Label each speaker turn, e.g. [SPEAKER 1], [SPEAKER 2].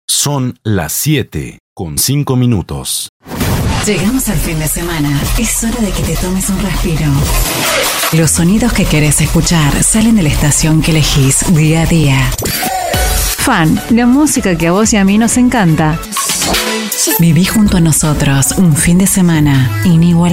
[SPEAKER 1] Son las 7:05.
[SPEAKER 2] Llegamos al fin de semana. Es hora de que te tomes un respiro. Los sonidos que querés escuchar salen de la estación que elegís día a día.
[SPEAKER 3] Fan, la música que a vos y a mí nos encanta.
[SPEAKER 2] Viví junto a nosotros un fin de semana inigualable.